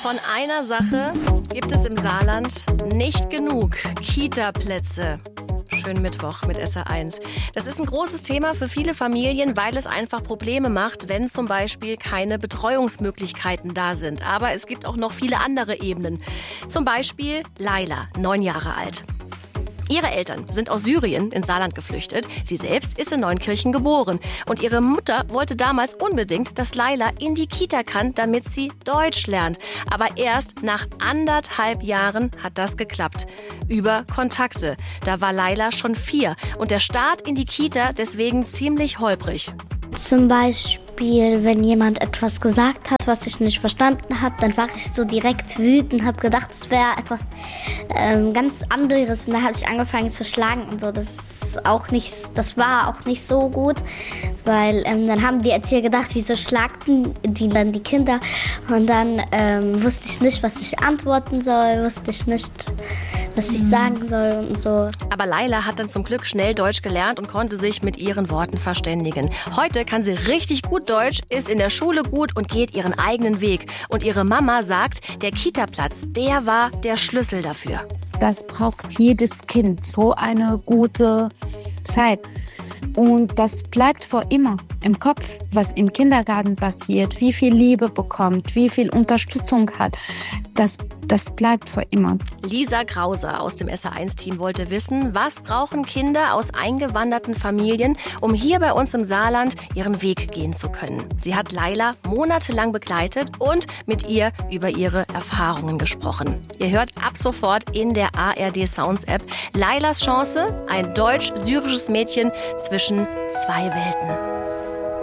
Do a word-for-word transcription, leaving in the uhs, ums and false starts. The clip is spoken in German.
Von einer Sache gibt es im Saarland nicht genug: Kita-Plätze. Schönen Mittwoch mit S R eins. Das ist ein großes Thema für viele Familien, weil es einfach Probleme macht, wenn zum Beispiel keine Betreuungsmöglichkeiten da sind. Aber es gibt auch noch viele andere Ebenen. Zum Beispiel Laila, neun Jahre alt. Ihre Eltern sind aus Syrien ins Saarland geflüchtet. Sie selbst ist in Neunkirchen geboren. Und ihre Mutter wollte damals unbedingt, dass Laila in die Kita kann, damit sie Deutsch lernt. Aber erst nach anderthalb Jahren hat das geklappt. Über Kontakte. Da war Laila schon vier. Und der Start in die Kita deswegen ziemlich holprig. Zum Beispiel, wenn jemand etwas gesagt hat, was ich nicht verstanden habe, dann war ich so direkt wütend, habe gedacht, es wäre etwas ähm, ganz anderes. Und da habe ich angefangen zu schlagen und so. Das ist auch nicht, das war auch nicht so gut, weil ähm, dann haben die Erzieher gedacht, wieso schlagten die dann die Kinder? Und dann ähm, wusste ich nicht, was ich antworten soll, wusste ich nicht, was ich sagen soll und so. Aber Laila hat dann zum Glück schnell Deutsch gelernt und konnte sich mit ihren Worten verständigen. Heute kann sie richtig gut Deutsch, ist in der Schule gut und geht ihren eigenen Weg. Und ihre Mama sagt, der Kita-Platz, der war der Schlüssel dafür. Das braucht jedes Kind, so eine gute Zeit. Und das bleibt für immer im Kopf, was im Kindergarten passiert, wie viel Liebe bekommt, wie viel Unterstützung hat. Das, das bleibt für immer. Lisa Grauser aus dem S R eins Team wollte wissen, was brauchen Kinder aus eingewanderten Familien, um hier bei uns im Saarland ihren Weg gehen zu können. Sie hat Laila monatelang begleitet und mit ihr über ihre Erfahrungen gesprochen. Ihr hört ab sofort in der A R D Sounds App Lailas Chance, ein deutsch-syrisches Mädchen zwischen zwei Welten.